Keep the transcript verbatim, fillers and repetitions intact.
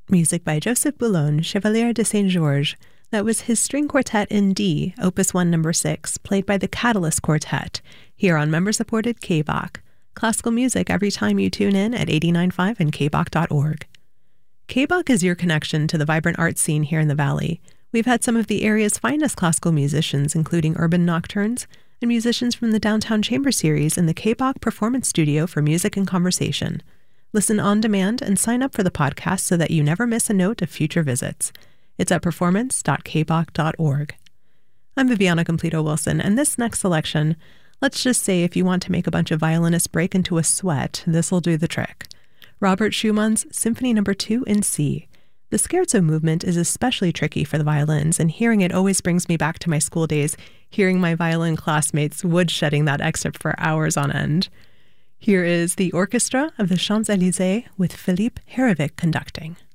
music by Joseph Boulogne, Chevalier de Saint-Georges. That was his string quartet in D, Opus one, number six, played by the Catalyst Quartet, here on member-supported K B O C. Classical music every time you tune in at eighty-nine point five and K B O C dot org. K B O C is your connection to the vibrant art scene here in the Valley. We've had some of the area's finest classical musicians, including Urban Nocturnes, and musicians from the Downtown Chamber Series in the K B O C Performance Studio for music and conversation. Listen on demand and sign up for the podcast so that you never miss a note of future visits. It's at performance dot K B O C dot org. I'm Viviana Completo-Wilson, and this next selection, let's just say if you want to make a bunch of violinists break into a sweat, this'll do the trick. Robert Schumann's Symphony number two in C. The scherzo movement is especially tricky for the violins, and hearing it always brings me back to my school days, hearing my violin classmates woodshedding that excerpt for hours on end. Here is the orchestra of the Champs-Élysées with Philippe Herivik conducting.